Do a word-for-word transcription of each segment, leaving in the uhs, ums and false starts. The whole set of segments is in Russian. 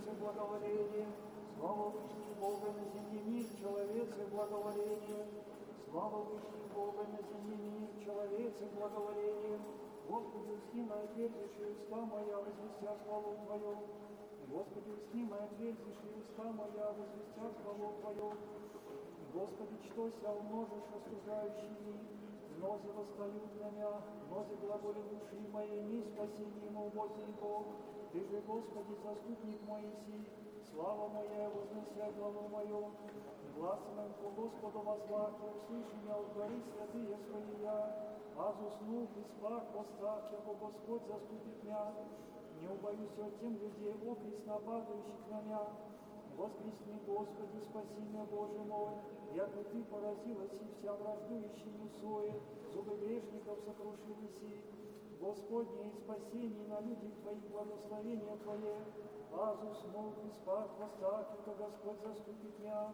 человеце благоволение, слава Вышних Бога на земле мир, человеце благоволение, слава Вышних Бога на земле мир, человеце благоволение. Господи, усни моя отверзишь уста моя, возвестя славу Твою. Господи, усни моя отверзишь уста моя, возвестя славу Твою. Господи, что ся умножишь остужающими, нози восстают на меня, нози глаголи души моей, не спасение ему, Боже Бог. Ты же, Господи, заступник мой сей, слава моя, вознеся главу мою. Глаз моим по Господу возвахи, услыши меня от горы святые свои я. Аз уснул, и спах постах, яко Господь заступит меня. Не убоюсь от тем людей, окрест нападающих на меня. Воскресни, Господи, спаси меня, Боже мой, яко Ты поразилась и вся враждующими сои, зубы грешников сокрушились и. Господне, и спасение на людях Твоих, благословение Твое. Аз уснул, и спах постах, яко Господь заступит меня.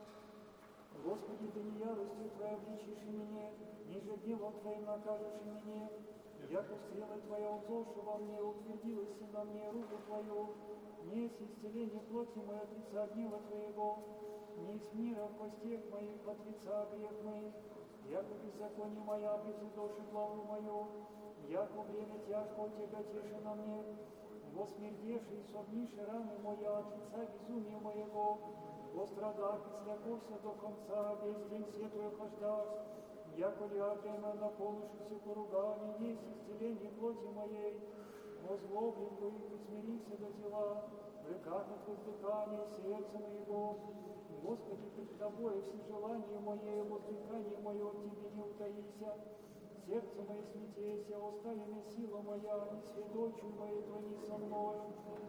Господи, ты не яростью Твоей обличишь меня, ниже гневом Твоим накажешь меня. Яко стрела Твоя узоша во мне, утвердилась и на мне руку Твою. Не есть исцеление плоти моей от лица гнева Твоего, не из мира в костях моих от лица грех моих. Яко беззаконие моя призадоши главу мою, яко время тяжко тяготеше на мне. Восмердеши и согниши раны моя от лица безумия моего. Пострадах и сляковся до конца, весь день светлую хождашь, яко лягрема наполнившись поругани, есть исцеление плоти моей, возлоблен бы и смирился до тела, прекратит воздыхание сердца моего. Господи, пред Тобой все желания мои, воздыхание мое от Тебе не утаися. Сердце мое смятейся, устами сила моя, не сведочу моей твои со мною.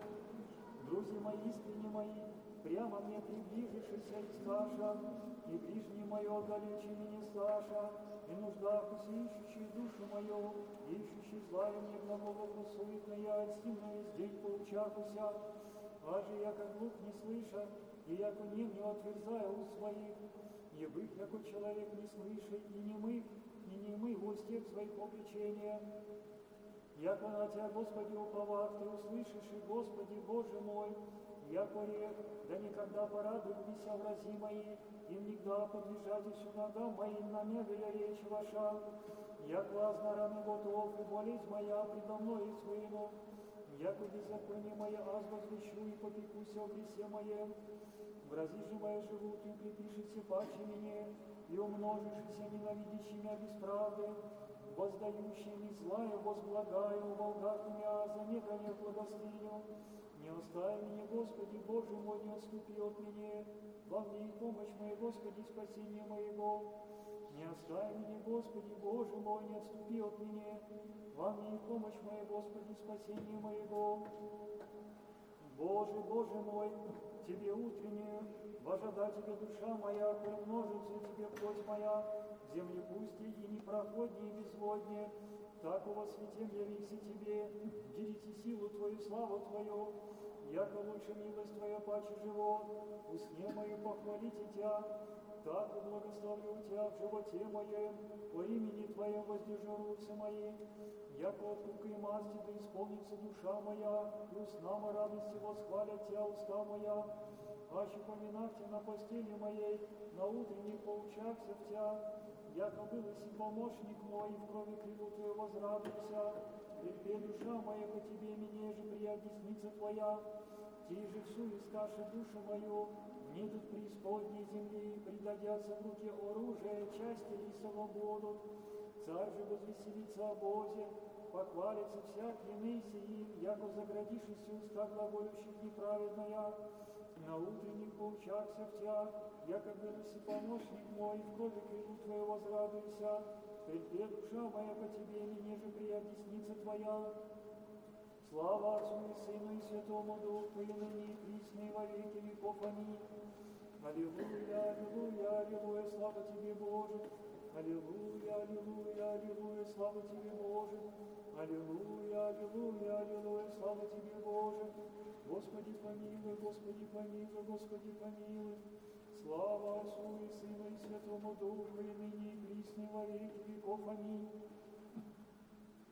Друзья мои, искренне мои, прямо мне приближившийся и Саша, и ближний мое далече меня Саша, и нужда ищущий душу мою, ищущий славе мне глаголу суетная, стимно весь день поучахуся, а же я как глух не слыша, и яко не мне отверзаю у своих, и бык, яко человек не слышит, и не мы, и не мы в устях своих обличения. Яко на Тебя, Господи, уповах, Ты услышишь, и, Господи, Боже мой, яко рек, да никогда порадуют меня врази мои, им никогда подлежатись ногам моим на мебеля речь ваша. Яко азна раны готов, и болезнь моя предо мной извыну. Яко беззаконие мое аз возвещу, и попекуся в гресе моем. Врази же мои живут, и укрепишься паче мне, и умножишься ненавидящими бесправды, воздающими злая возблагаю, волгах меня за неконе благостыню. Не остави меня, Господи, Боже мой, не отступи от меня, во мне и помощь моя, Господи, спасение моего. Не остави меня, Господи, Боже мой, не отступи от меня, во мне и помощь моя, Господи, спасение моего. Боже, Боже мой, Тебе утреннюю, вожда Тебе душа моя, примножится Тебе плоть моя, земли пусти и непроходнее и безводнее, так у вас светем явися Тебе, видите силу Твою, славу Твою, яко лучше милость Твоя паче живот, усне мою похвалите Тебя, так и благословлю Тебя в животе моем, по имени Твоем воздержу руцы мои, яко от руки и масти да исполнится душа моя, и уснам и радости восхвалят Тебя уста моя, аще поминах Тебя на постели моей, на утренних поучахся в Тебя, яко был и си помощник мой, в крови крылу Твою возрадуйся, припе душа моя по Тебе, мне же прия десница Твоя, Ти же всю искаши душу мою, не тут преисподней земли, пригодятся в руки оружия, части лисово будут, царь же возвеселится о Бозе, похвалится всяк иный сии, яко заградишься уста глаголющих неправедная, на утренних поучахся в Тебя, яко был и си помощник мой, в крови крылу Твою возрадуйся, припе душа моя по Тебе, мне же прия десница Твоя. Слава Отцу и Сыну и Святому Духу, и ныне и присно, и во веки веков. Аминь. Аллилуйя, аллилуйя, аллилуйя, слава Тебе, Боже. Аллилуйя, аллилуйя, аллилуйя, слава Тебе, Боже. Аллилуйя, аллилуйя, аллилуйя, слава Тебе, Боже. Господи, помилуй, Господи, помилуй, Господи, помилуй. Слава Отцу и Сыну и Святому Духу, и ныне и присно, и во веки веков. Аминь.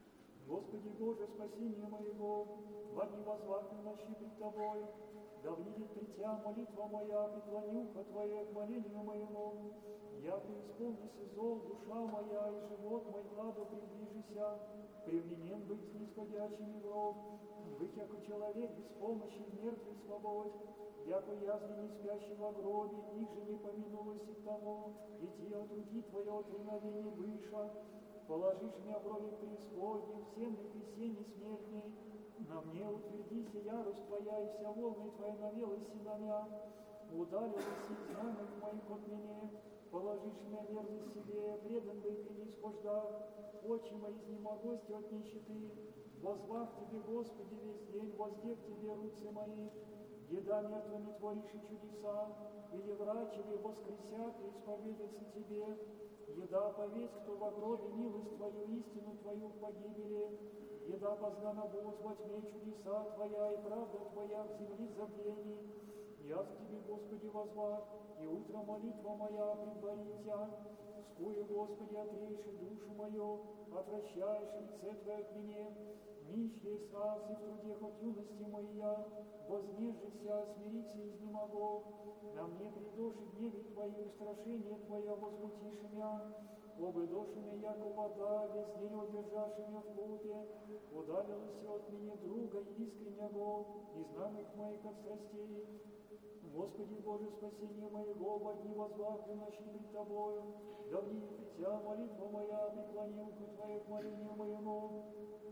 Господи Боже, спасение моего, во дни возвахнущий пред Тобою, да внидит пред Тя молитва моя, преклони ухо Твое к молению моему. Я преисполнися зол, душа моя, и живот мой владу приближися, привменен быть с нисходящими в ров, быть яко человек без помощи в мертвой свободь, яко язли не спящий во гробе, их же не помянулось и к тому, идти от руки Твое отреновение выша, положишь меня в рови преисподней, всем ли весенней смертней, на мне утвердися ярость Твоя, и вся волны Твоя навелась и на меня, удалилась из знамен моих от меня, положишь меня мерзость себе, предан бы ты не исхожда, очи мои изнемогости от нищеты, возвах Тебе, Господи, весь день, воздев Тебе руцы мои, еда мертвыми творишь и чудеса, или врачеве воскресят и исповедаться Тебе, еда повесь, кто во гробе милость Твою, истину Твою в погибели, еда познана Бог во тьме чудеса Твоя и правда Твоя в земли забвений. Я к Тебе, Господи, возвах, и утро молитва моя предварит Тя. Скую, Господи, отрейши душу мою, отвращаешь лице Твое от меня. Нищ есть раз, и в трудех от юности моя, вознежися, смириться изнемогу. На мне придоши гневи Твои, устрашение Твое возмутишь меня. Обы дошими, яко вода, весь день удержаши меня в путе, удалилась от меня друга искреннего, и знаных моих от страстей. Господи Боже, спасение моего, во дни возвахнущий пред Тобою, да в ней притя молитва моя, преклони ухо Твое к молению моему.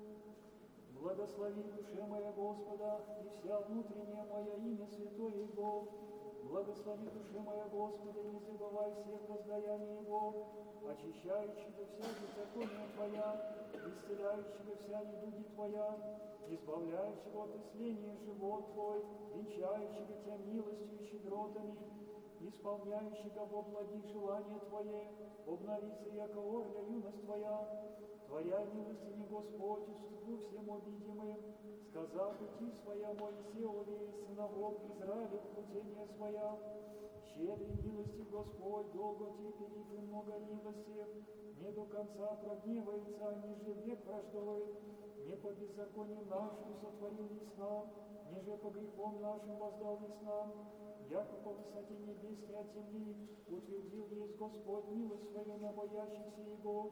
Благослови душе моя Господа, и вся внутренняя моя имя святое Его. Благослови душе моя Господа, и не забывай всех воздаяний Его, очищающего вся беззакония Твоя, исцеляющего вся недуги Твоя, избавляющего от исления живот Твой, венчающего Тя милостью и щедротами, исполняющего во благих желания Твое, обновится яко орля юность Твоя, Твоя милостине, Господь, уступу всем обидимым, сказав пути своя Моисеове, сыновом Израиля, путение своя, щедрый милости Господь, долго терпелив и много милости, не до конца прогневается, ниже век враждует, не по беззаконию нашему сотворил лес нам, ниже по грехам нашим воздал лес нам, яко по высоте небесной от земли утвердил есть Господь милость свою на боящихся Его.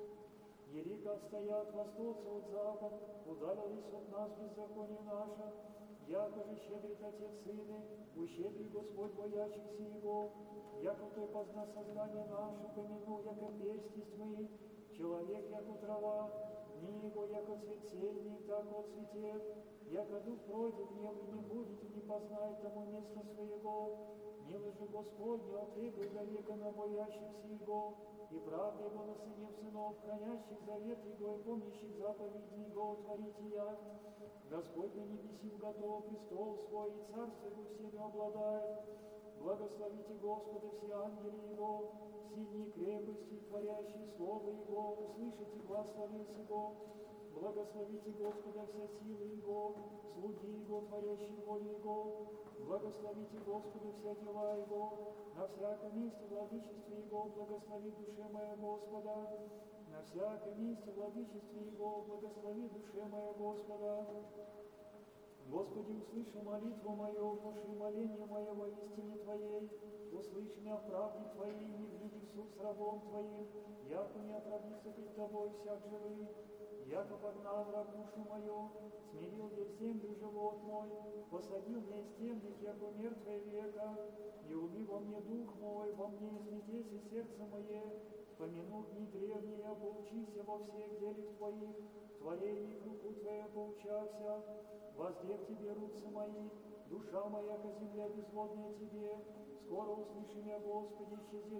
Ерика стоят восточцы от запад, удалились от нас беззаконие наше, яко же щедрит Отец Сыны, ущедрит Господь боящихся Его, яко той позна сознание наше, помянул, яко перстись мы, человек, яко трава, ни его, яко цвет сельник, так отцветет, яко дух пройдет, не, не будет и не познает тому места своего, милый же Господь, от века до века на боящихся Его, и правда Его на сынев сынов, хранящих завет Его и помнящих заповеди Его, творите я. Господь на небеси готов престол свой, и царство Его всеми обладает. Благословите Господа все ангели Его, сильные крепости, творящие слово Его, услышите глас словес Его. Благословите Господа вся сила Его, слуги Его, творящие волю Его. Благословите Господа вся дела Его, на всяком месте владычестве Его, благослови душе моя Господа. На всяком месте владычестве Его, благослови душе моя Господа. Господи, услыши молитву мою, внуши моление мое во истине Твоей, услышь меня в правде Твоей, не введи в суд с рабом Твоим, яко не оправдится пред Тобой всяк живый, яко погнал враг душу мою, смирил я землю живот мой, посадил меня из темных, яко мертвое века, и уми во мне дух мой, во мне изметеся сердце мое, помянув дни древние, поучися во всех делах Твоих, творении руку Твоя поучався, воздев Тебе руцы мои, душа моя, ко земля безводная Тебе, скоро услыши меня, Господи, исчези